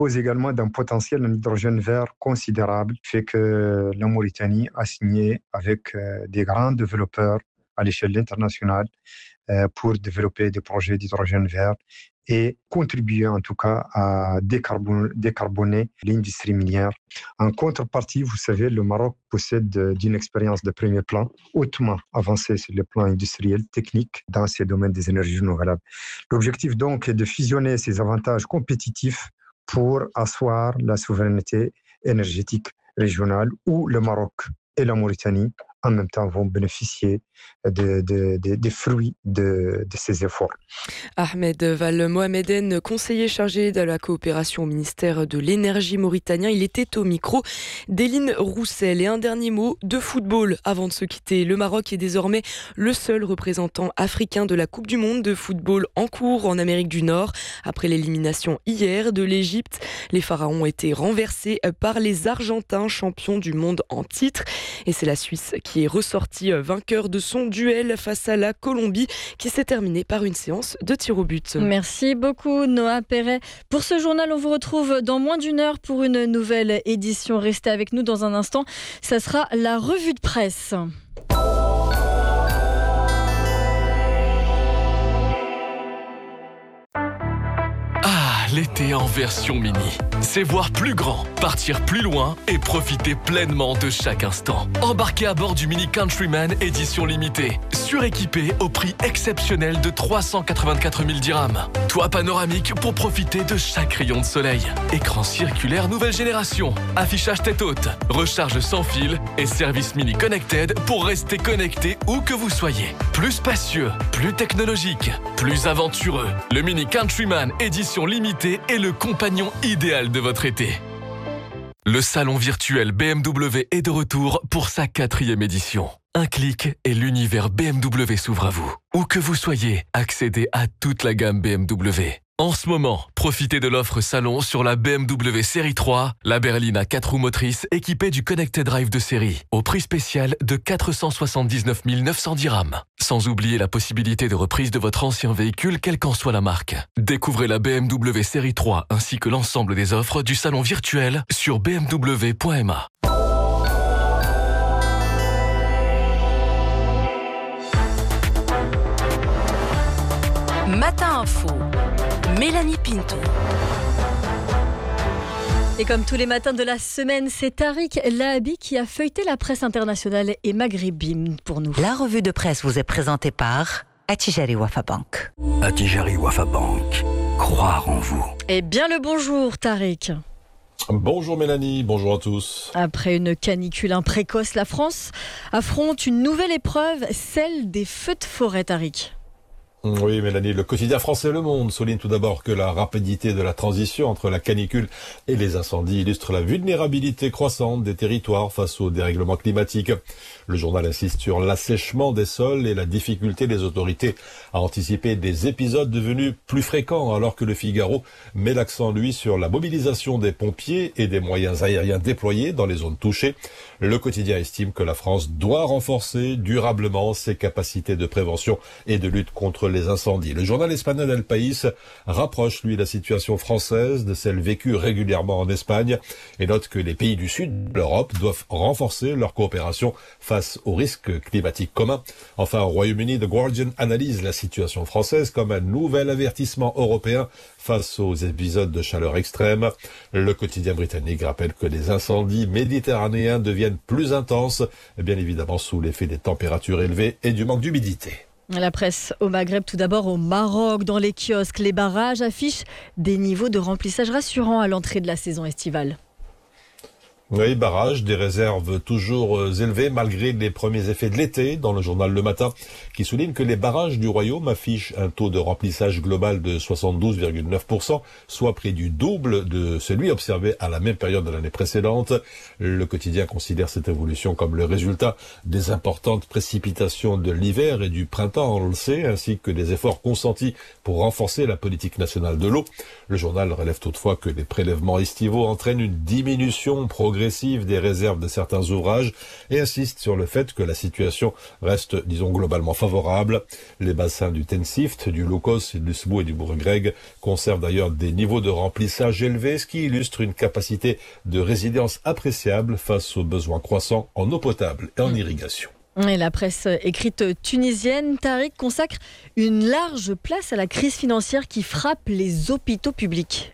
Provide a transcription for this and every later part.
dispose également d'un potentiel en hydrogène vert considérable, fait que la Mauritanie a signé avec des grands développeurs à l'échelle internationale pour développer des projets d'hydrogène vert et contribuer en tout cas à décarboner l'industrie minière. En contrepartie, vous savez, le Maroc possède d'une expérience de premier plan hautement avancée sur le plan industriel, technique, dans ces domaines des énergies renouvelables. L'objectif donc est de fusionner ces avantages compétitifs pour asseoir la souveraineté énergétique régionale où le Maroc et la Mauritanie en même temps vont bénéficier des fruits de ces efforts. Ahmed Val Mohameden, conseiller chargé de la coopération au ministère de l'Énergie mauritanien, il était au micro d'Éline Roussel. Et un dernier mot de football avant de se quitter. Le Maroc est désormais le seul représentant africain de la Coupe du Monde de football en cours en Amérique du Nord. Après l'élimination hier de l'Égypte, les Pharaons ont été renversés par les Argentins, champions du monde en titre. Et c'est la Suisse qui est ressortie vainqueur de son duel face à la Colombie, qui s'est terminé par une séance de tir au but. Merci beaucoup Noah Perret. Pour ce journal, on vous retrouve dans moins d'une heure pour une nouvelle édition. Restez avec nous dans un instant. Ça sera la revue de presse. L'été en version mini, c'est voir plus grand, partir plus loin et profiter pleinement de chaque instant. Embarquez à bord du Mini Countryman édition limitée, suréquipé au prix exceptionnel de 384 000 dirhams. Toit panoramique pour profiter de chaque rayon de soleil. Écran circulaire nouvelle génération, affichage tête haute, recharge sans fil et service Mini Connected pour rester connecté où que vous soyez. Plus spacieux, plus technologique, plus aventureux. Le Mini Countryman édition limitée est le compagnon idéal de votre été. Le salon virtuel BMW est de retour pour sa 4e édition. Un clic et l'univers BMW s'ouvre à vous. Où que vous soyez, accédez à toute la gamme BMW. En ce moment, profitez de l'offre salon sur la BMW série 3, la berline à 4 roues motrices équipée du Connected Drive de série, au prix spécial de 479 900 dirhams. Sans oublier la possibilité de reprise de votre ancien véhicule, quelle qu'en soit la marque. Découvrez la BMW série 3 ainsi que l'ensemble des offres du salon virtuel sur bmw.ma. Matin Info, Mélanie Pinto. Et comme tous les matins de la semaine, c'est Tariq Lahabi qui a feuilleté la presse internationale et maghrébine pour nous. La revue de presse vous est présentée par Attijari Wafa Bank. Attijari Wafa Bank, croire en vous. Et bien le bonjour Tariq. Bonjour Mélanie, bonjour à tous. Après une canicule précoce, la France affronte une nouvelle épreuve, celle des feux de forêt, Tariq. Oui Mélanie, le quotidien français Le Monde souligne tout d'abord que la rapidité de la transition entre la canicule et les incendies illustre la vulnérabilité croissante des territoires face au dérèglement climatique. Le journal insiste sur l'assèchement des sols et la difficulté des autorités à anticiper des épisodes devenus plus fréquents, alors que le Figaro met l'accent, lui, sur la mobilisation des pompiers et des moyens aériens déployés dans les zones touchées. Le quotidien estime que la France doit renforcer durablement ses capacités de prévention et de lutte contre les incendies. Le journal espagnol El País rapproche, lui, la situation française de celle vécue régulièrement en Espagne et note que les pays du sud de l'Europe doivent renforcer leur coopération face aux risques climatiques communs. Enfin, au Royaume-Uni, The Guardian analyse la situation française comme un nouvel avertissement européen face aux épisodes de chaleur extrême. Le quotidien britannique rappelle que les incendies méditerranéens deviennent plus intenses, bien évidemment sous l'effet des températures élevées et du manque d'humidité. La presse au Maghreb, tout d'abord au Maroc. Dans les kiosques, les barrages affichent des niveaux de remplissage rassurants à l'entrée de la saison estivale. Oui, barrage, des réserves toujours élevées malgré les premiers effets de l'été, dans le journal Le Matin, qui souligne que les barrages du Royaume affichent un taux de remplissage global de 72,9%, soit près du double de celui observé à la même période de l'année précédente. Le quotidien considère cette évolution comme le résultat des importantes précipitations de l'hiver et du printemps, on le sait, ainsi que des efforts consentis pour renforcer la politique nationale de l'eau. Le journal relève toutefois que les prélèvements estivaux entraînent une diminution progressive progressive des réserves de certains ouvrages et insiste sur le fait que la situation reste, disons, globalement favorable. Les bassins du Tensift, du Loukos, du Sbou et du Bourg-Greg conservent d'ailleurs des niveaux de remplissage élevés, ce qui illustre une capacité de résilience appréciable face aux besoins croissants en eau potable et en irrigation. Et la presse écrite tunisienne, Tariq, consacre une large place à la crise financière qui frappe les hôpitaux publics.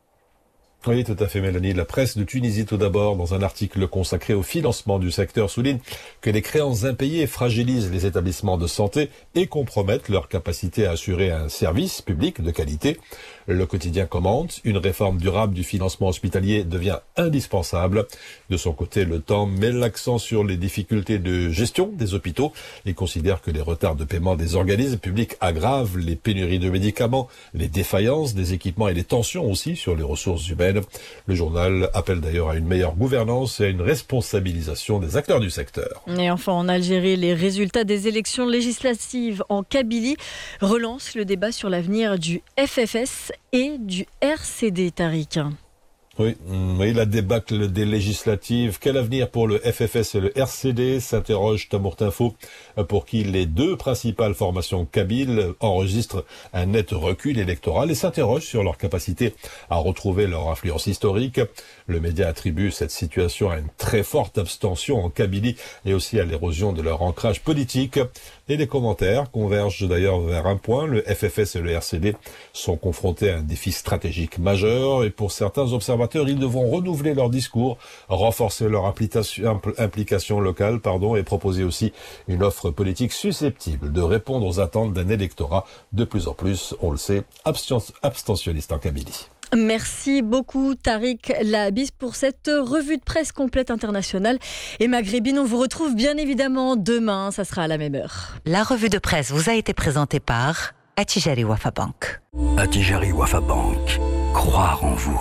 Oui, tout à fait, Mélanie. La presse de Tunisie, tout d'abord, dans un article consacré au financement du secteur, souligne que les créances impayées fragilisent les établissements de santé et compromettent leur capacité à assurer un service public de qualité. Le quotidien commente, une réforme durable du financement hospitalier devient indispensable. De son côté, le Temps met l'accent sur les difficultés de gestion des hôpitaux et considère que les retards de paiement des organismes publics aggravent les pénuries de médicaments, les défaillances des équipements et les tensions aussi sur les ressources humaines. Le journal appelle d'ailleurs à une meilleure gouvernance et à une responsabilisation des acteurs du secteur. Et enfin, en Algérie, les résultats des élections législatives en Kabylie relancent le débat sur l'avenir du FFS et du RCD, Tariq. Oui, la débâcle des législatives. Quel avenir pour le FFS et le RCD, s'interroge Tamourtinfo, pour qui les deux principales formations kabyles enregistrent un net recul électoral et s'interroge sur leur capacité à retrouver leur influence historique. Le média attribue cette situation à une très forte abstention en Kabylie et aussi à l'érosion de leur ancrage politique. Et les commentaires convergent d'ailleurs vers un point. Le FFS et le RCD sont confrontés à un défi stratégique majeur et pour certains observateurs, ils devront renouveler leur discours, renforcer leur implication locale, et proposer aussi une offre politique susceptible de répondre aux attentes d'un électorat de plus en plus, on le sait, abstentionniste en Kabylie. Merci beaucoup Tariq Labis pour cette revue de presse complète internationale et maghrébine. On vous retrouve bien évidemment demain, ça sera à la même heure. La revue de presse vous a été présentée par Attijari Wafa Bank. Attijari Wafa Bank. Croire en vous.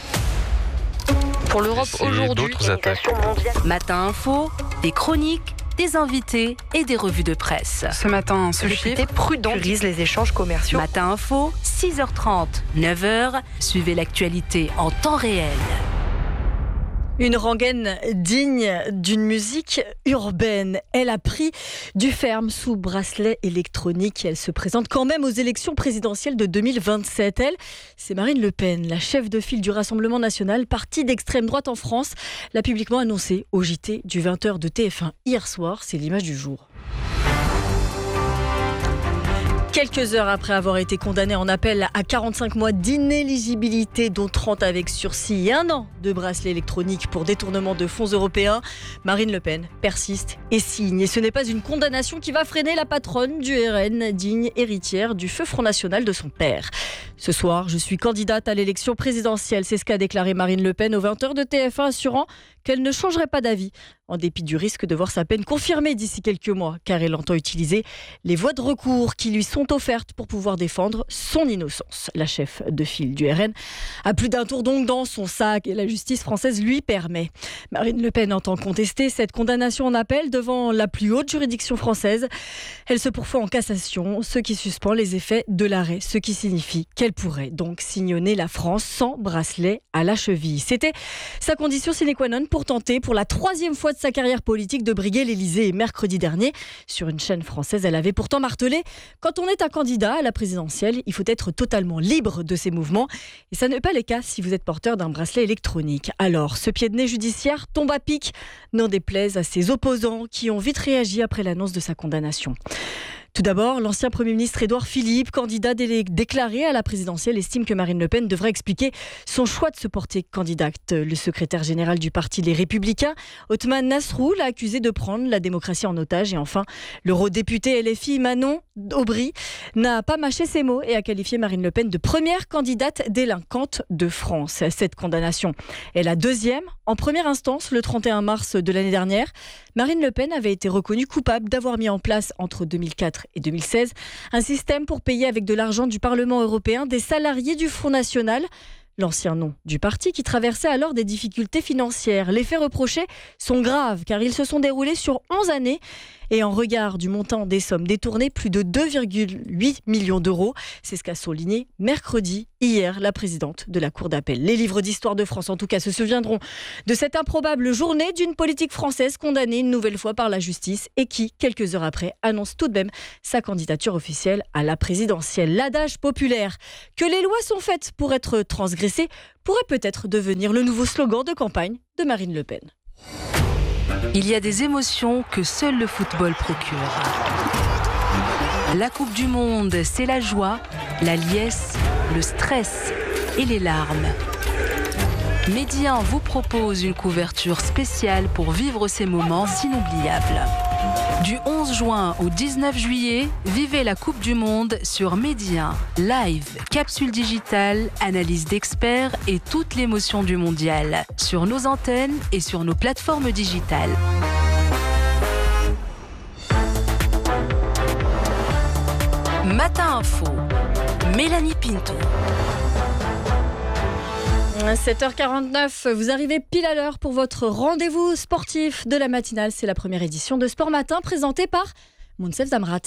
Pour l'Europe aujourd'hui, Matin Info, des chroniques, des invités et des revues de presse. Ce matin, ce chiffre prudent favorise les échanges commerciaux. Matin Info, 6h30, 9h, suivez l'actualité en temps réel. Une rengaine digne d'une musique urbaine. Elle a pris du ferme sous bracelet électronique. Elle se présente quand même aux élections présidentielles de 2027. Elle, c'est Marine Le Pen, la chef de file du Rassemblement national, parti d'extrême droite en France, l'a publiquement annoncé au JT du 20h de TF1 hier soir. C'est l'image du jour. Quelques heures après avoir été condamnée en appel à 45 mois d'inéligibilité, dont 30 avec sursis et 1 an de bracelet électronique pour détournement de fonds européens, Marine Le Pen persiste et signe. Et ce n'est pas une condamnation qui va freiner la patronne du RN, digne héritière du feu Front National de son père. Ce soir, je suis candidate à l'élection présidentielle. C'est ce qu'a déclaré Marine Le Pen aux 20h de TF1, assurant qu'elle ne changerait pas d'avis, en dépit du risque de voir sa peine confirmée d'ici quelques mois, car elle entend utiliser les voies de recours qui lui sont offertes pour pouvoir défendre son innocence. La chef de file du RN a plus d'un tour donc dans son sac et la justice française lui permet. Marine Le Pen entend contester cette condamnation en appel devant la plus haute juridiction française. Elle se pourvoit en cassation, ce qui suspend les effets de l'arrêt, ce qui signifie qu'elle pourrait donc sillonner la France sans bracelet à la cheville. C'était sa condition sine qua non pour tenter pour la 3e fois de sa carrière politique de briguer l'Elysée. Et mercredi dernier, sur une chaîne française, elle avait pourtant martelé: quand on est un candidat à la présidentielle, il faut être totalement libre de ses mouvements. Et ça n'est pas le cas si vous êtes porteur d'un bracelet électronique. Alors, ce pied de nez judiciaire tombe à pic, n'en déplaise à ses opposants qui ont vite réagi après l'annonce de sa condamnation. Tout d'abord, l'ancien Premier ministre Édouard Philippe, candidat déclaré à la présidentielle, estime que Marine Le Pen devrait expliquer son choix de se porter candidate. Le secrétaire général du parti Les Républicains, Othman Nasrou, l'a accusé de prendre la démocratie en otage. Et enfin, l'eurodéputé LFI Manon Aubry n'a pas mâché ses mots et a qualifié Marine Le Pen de première candidate délinquante de France. Cette condamnation est la 2e. En première instance, le 31 mars de l'année dernière, Marine Le Pen avait été reconnue coupable d'avoir mis en place entre 2004 et 2016 un système pour payer avec de l'argent du Parlement européen des salariés du Front National, l'ancien nom du parti, qui traversait alors des difficultés financières. Les faits reprochés sont graves car ils se sont déroulés sur 11 années Et en regard du montant des sommes détournées, plus de 2,8 millions d'euros. C'est ce qu'a souligné mercredi, hier, la présidente de la Cour d'appel. Les livres d'histoire de France, en tout cas, se souviendront de cette improbable journée d'une politique française condamnée une nouvelle fois par la justice et qui, quelques heures après, annonce tout de même sa candidature officielle à la présidentielle. L'adage populaire que les lois sont faites pour être transgressées pourrait peut-être devenir le nouveau slogan de campagne de Marine Le Pen. Il y a des émotions que seul le football procure. La Coupe du Monde, c'est la joie, la liesse, le stress et les larmes. Média 1 vous propose une couverture spéciale pour vivre ces moments inoubliables. Du 11 juin au 19 juillet, vivez la Coupe du Monde sur Média 1. Live, capsule digitale, analyse d'experts et toute l'émotion du mondial. Sur nos antennes et sur nos plateformes digitales. Matin Info, Mélanie Pinto. 7h49, vous arrivez pile à l'heure pour votre rendez-vous sportif de la matinale. C'est la première édition de Sport Matin présentée par Mounsef Zamrat.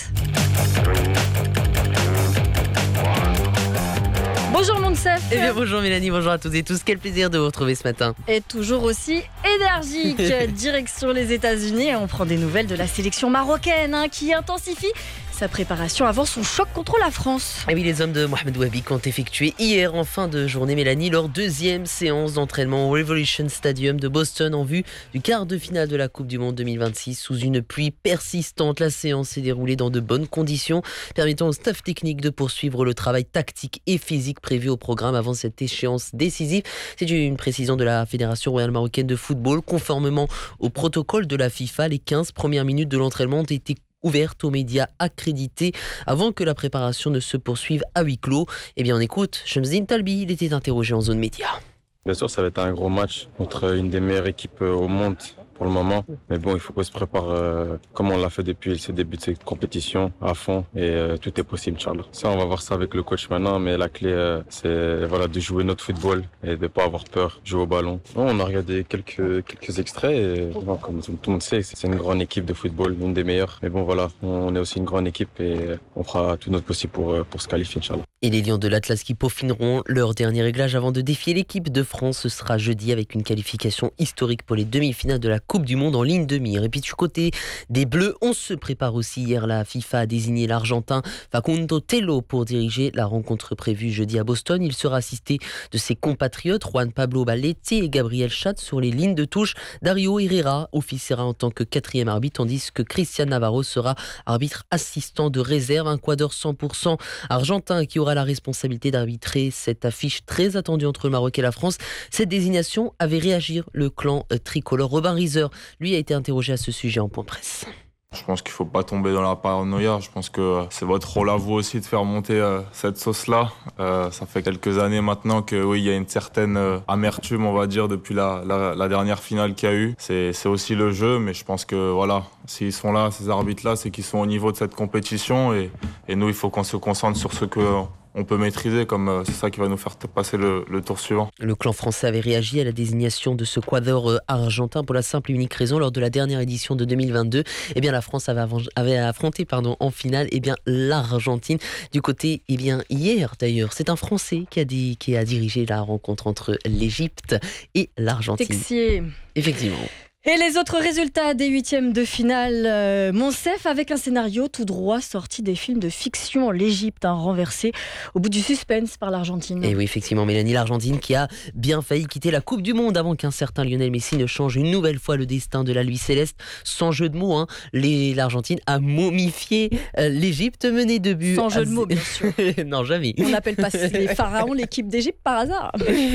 Bonjour Mounsef. Eh bien bonjour Mélanie, bonjour à toutes et tous. Quel plaisir de vous retrouver ce matin. Et toujours aussi énergique. Direction les États-Unis et on prend des nouvelles de la sélection marocaine qui intensifie sa préparation avant son choc contre la France. Et oui, les hommes de Mohamed Wabi ont effectué hier en fin de journée, Mélanie, leur deuxième séance d'entraînement au Revolution Stadium de Boston en vue du quart de finale de la Coupe du Monde 2026 sous une pluie persistante. La séance s'est déroulée dans de bonnes conditions, permettant au staff technique de poursuivre le travail tactique et physique prévu au programme avant cette échéance décisive. C'est une précision de la Fédération royale marocaine de football. Conformément au protocole de la FIFA, les 15 premières minutes de l'entraînement ont été ouverte aux médias accrédités avant que la préparation ne se poursuive à huis clos. Eh bien, on écoute Shamsdine Talbi, il était interrogé en zone média. Bien sûr, ça va être un gros match contre une des meilleures équipes au monde pour le moment. Mais bon, il faut qu'on se prépare comme on l'a fait depuis le début de cette compétition à fond et tout est possible, Inch'Allah. Ça, on va voir ça avec le coach maintenant, mais la clé, c'est de jouer notre football et de ne pas avoir peur, jouer au ballon. On a regardé quelques extraits et comme tout le monde sait, c'est une grande équipe de football, une des meilleures. Mais bon, voilà, on est aussi une grande équipe et on fera tout notre possible pour se qualifier, Inch'Allah. Et les Lions de l'Atlas qui peaufineront leur dernier réglage avant de défier l'équipe de France. Ce sera jeudi avec une qualification historique pour les demi-finales de la Coupe du Monde en ligne de mire. Et puis du côté des Bleus, on se prépare aussi. Hier, la FIFA a désigné l'Argentin Facundo Tello pour diriger la rencontre prévue jeudi à Boston. Il sera assisté de ses compatriotes Juan Pablo Balletti et Gabriel Chat sur les lignes de touche. Dario Herrera officiera en tant que 4e arbitre, tandis que Cristian Navarro sera arbitre assistant de réserve. Un quadre 100% argentin qui aura la responsabilité d'arbitrer cette affiche très attendue entre le Maroc et la France. Cette désignation avait réagi le clan tricolore. Robin Rizer, lui, a été interrogé à ce sujet en point presse. Je pense qu'il ne faut pas tomber dans la paranoïa. Je pense que c'est votre rôle à vous aussi de faire monter cette sauce-là. Ça fait quelques années maintenant que oui, il y a une certaine amertume, on va dire, depuis la dernière finale qu'il y a eu. C'est aussi le jeu, mais je pense que voilà, s'ils sont là, ces arbitres-là, c'est qu'ils sont au niveau de cette compétition et nous, il faut qu'on se concentre sur ce qu'on peut maîtriser, comme c'est ça qui va nous faire passer le tour suivant. Le clan français avait réagi à la désignation de ce quadre argentin pour la simple et unique raison, lors de la dernière édition de 2022, eh bien la France avait affronté en finale l'Argentine. Du côté, hier d'ailleurs, c'est un Français qui a dirigé la rencontre entre l'Égypte et l'Argentine. Texier. Effectivement. Et les autres résultats des huitièmes de finale, Monsef avec un scénario tout droit sorti des films de fiction. L'Égypte renversée au bout du suspense par l'Argentine. Et oui, effectivement, Mélanie, l'Argentine qui a bien failli quitter la Coupe du Monde avant qu'un certain Lionel Messi ne change une nouvelle fois le destin de la Lui Céleste. Sans jeu de mots, l'Argentine a momifié l'Égypte menée de buts. Sans jeu de mots, bien sûr. Non, jamais. On n'appelle pas les pharaons l'équipe d'Égypte par hasard.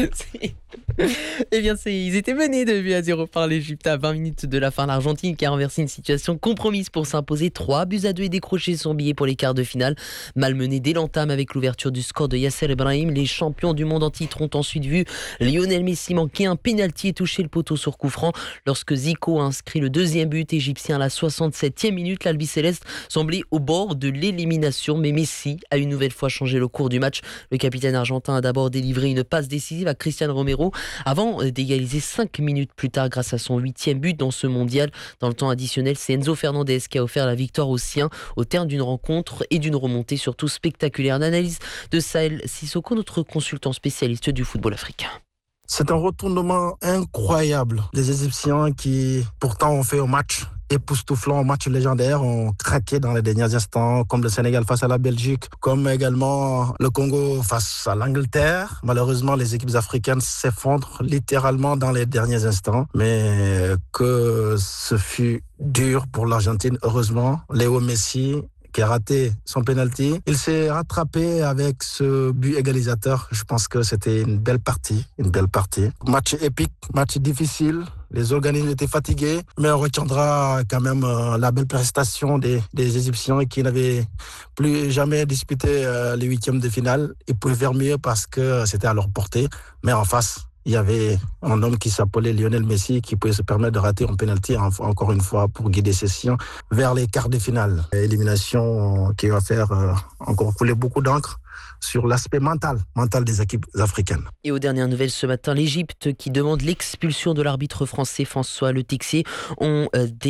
Eh bien, ils étaient menés de buts à 0 par l'Égypte à 20 minutes de la fin. L'Argentine qui a renversé une situation compromise pour s'imposer 3-2 et décrocher son billet pour les quarts de finale. Malmené dès l'entame avec l'ouverture du score de Yasser Ibrahim, les champions du monde en titre ont ensuite vu Lionel Messi manquer un pénalty et toucher le poteau sur coup franc. Lorsque Zico a inscrit le deuxième but égyptien à la 67e minute, l'Albi Céleste semblait au bord de l'élimination, mais Messi a une nouvelle fois changé le cours du match. Le capitaine argentin a d'abord délivré une passe décisive à Cristiano Romero avant d'égaliser 5 minutes plus tard grâce à son 8e but dans ce mondial. Dans le temps additionnel, c'est Enzo Fernandez qui a offert la victoire aux siens au terme d'une rencontre et d'une remontée surtout spectaculaire. L'analyse de Sahel Sissoko, notre consultant spécialiste du football africain. C'est un retournement incroyable. Les Égyptiens qui pourtant ont fait un match époustouflant, un match légendaire, ont craqué dans les derniers instants, comme le Sénégal face à la Belgique, comme également le Congo face à l'Angleterre. Malheureusement, les équipes africaines s'effondrent littéralement dans les derniers instants, mais que ce fut dur pour l'Argentine. Heureusement, Léo Messi, qui a raté son penalty, il s'est rattrapé avec ce but égalisateur. Je pense que c'était une belle partie. Match épique, match difficile. Les organismes étaient fatigués, mais on retiendra quand même la belle prestation des Égyptiens qui n'avaient plus jamais disputé les 8e de finale. Ils pouvaient faire mieux parce que c'était à leur portée, mais en face, il y avait un homme qui s'appelait Lionel Messi qui pouvait se permettre de rater un penalty encore une fois pour guider ses siens vers les quarts de finale. Élimination qui va faire encore couler beaucoup d'encre sur l'aspect mental des équipes africaines. Et aux dernières nouvelles ce matin, l'Égypte qui demande l'expulsion de l'arbitre français François Le Texier. On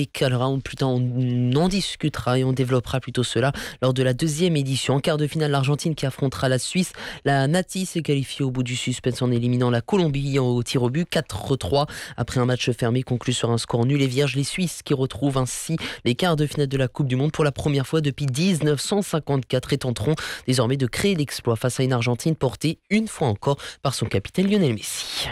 en discutera et on développera plutôt cela lors de la 2e édition. En quart de finale, l'Argentine qui affrontera la Suisse. La Nati s'est qualifiée au bout du suspense en éliminant la Colombie au tir au but 4-3 après un match fermé conclu sur un score nul et vierge. Les Suisses qui retrouvent ainsi les quarts de finale de la Coupe du Monde pour la première fois depuis 1954 et tenteront désormais de créer l'exploit face à une Argentine portée une fois encore par son capitaine Lionel Messi.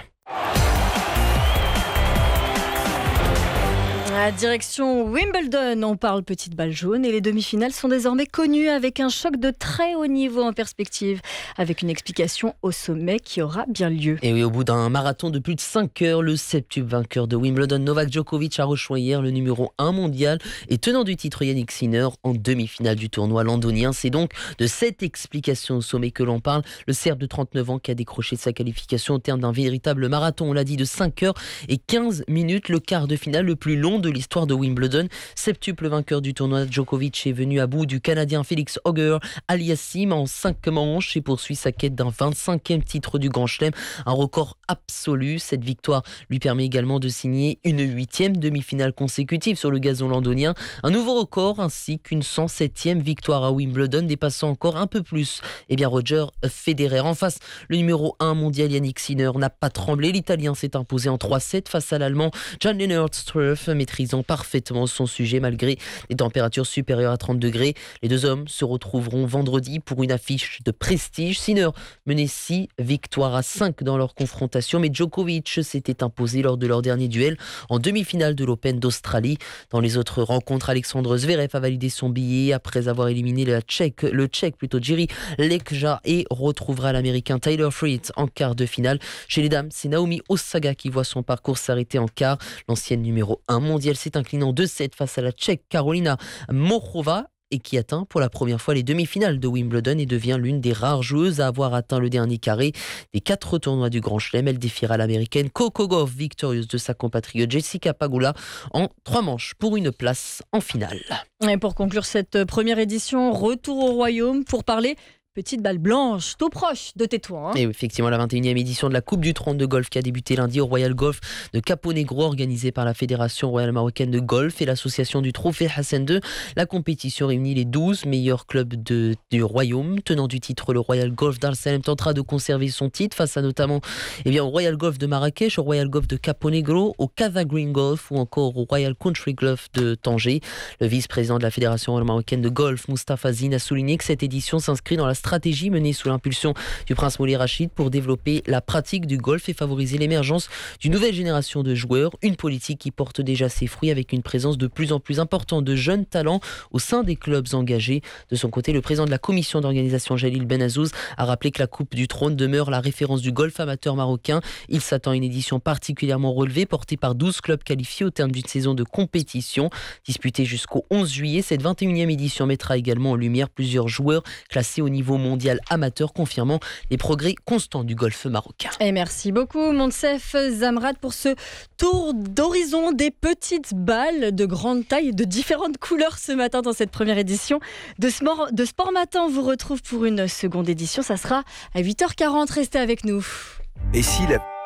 Direction Wimbledon, on parle petite balle jaune et les demi-finales sont désormais connues avec un choc de très haut niveau en perspective, avec une explication au sommet qui aura bien lieu. Et oui, au bout d'un marathon de plus de 5 heures, le septuple vainqueur de Wimbledon, Novak Djokovic, a rejoint hier le numéro 1 mondial et tenant du titre Yannick Sinner en demi-finale du tournoi londonien. C'est donc de cette explication au sommet que l'on parle. Le Serbe de 39 ans qui a décroché sa qualification au terme d'un véritable marathon, on l'a dit, de 5 heures et 15 minutes, le quart de finale le plus long de l'histoire de Wimbledon. Septuple vainqueur du tournoi, Djokovic est venu à bout du Canadien Félix Auger-Aliassime en 5 manches et poursuit sa quête d'un 25e titre du Grand Chelem, un record absolu. Cette victoire lui permet également de signer une 8e demi-finale consécutive sur le gazon londonien, un nouveau record ainsi qu'une 107e victoire à Wimbledon, dépassant encore un peu plus Roger Federer. En face, le numéro 1 mondial Yannick Sinner n'a pas tremblé. L'Italien s'est imposé en 3-7 face à l'Allemand Jan-Lennard Struff, maîtrisant parfaitement son sujet malgré des températures supérieures à 30 degrés. Les deux hommes se retrouveront vendredi pour une affiche de prestige. Sinner menait 6 victoires à 5 dans leur confrontation, mais Djokovic s'était imposé lors de leur dernier duel en demi-finale de l'Open d'Australie. Dans les autres rencontres, Alexandre Zverev a validé son billet après avoir éliminé le Tchèque Jiří Lekja et retrouvera l'Américain Tyler Fritz en quart de finale. Chez les dames, c'est Naomi Osaka qui voit son parcours s'arrêter en quart. L'ancienne numéro 1 mondial s'est inclinant 2-7 face à la Tchèque Karolina Morchova et qui atteint pour la première fois les demi-finales de Wimbledon et devient l'une des rares joueuses à avoir atteint le dernier carré des 4 tournois du Grand Chelem. Elle défiera l'américaine Coco Gauff, victorieuse de sa compatriote Jessica Pegula en 3 manches pour une place en finale. Et pour conclure cette première édition, retour au Royaume pour parler petite balle blanche, tout proche de Tétouan. Et effectivement, la 21e édition de la Coupe du Trône de golf qui a débuté lundi au Royal Golf de Capo Negro, organisée par la Fédération royale marocaine de golf et l'association du Trophée Hassan II. La compétition réunit les 12 meilleurs clubs du Royaume. Tenant du titre, le Royal Golf d'Al Salem tentera de conserver son titre face à notamment au Royal Golf de Marrakech, au Royal Golf de Capo Negro, au Casa Green Golf ou encore au Royal Country Golf de Tanger. Le vice-président de la Fédération royale marocaine de golf, Moustapha Zine, a souligné que cette édition s'inscrit dans la stratégie menée sous l'impulsion du prince Moulay Rachid pour développer la pratique du golf et favoriser l'émergence d'une nouvelle génération de joueurs. Une politique qui porte déjà ses fruits avec une présence de plus en plus importante de jeunes talents au sein des clubs engagés. De son côté, le président de la commission d'organisation, Jalil Benazouz, a rappelé que la Coupe du Trône demeure la référence du golf amateur marocain. Il s'attend à une édition particulièrement relevée, portée par 12 clubs qualifiés au terme d'une saison de compétition. Disputée jusqu'au 11 juillet, cette 21e édition mettra également en lumière plusieurs joueurs classés au niveau mondial amateur, confirmant les progrès constants du golf marocain. Et merci beaucoup Monsef Zamrat pour ce tour d'horizon des petites balles de grande taille et de différentes couleurs ce matin dans cette première édition de Sport Matin. On vous retrouve pour une seconde édition, ça sera à 8h40, restez avec nous. Et si la